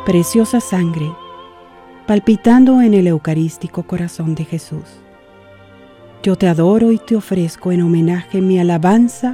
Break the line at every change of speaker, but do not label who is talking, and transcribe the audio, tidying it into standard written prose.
preciosa sangre, palpitando en el eucarístico corazón de Jesús. Yo te adoro y te ofrezco en homenaje mi alabanza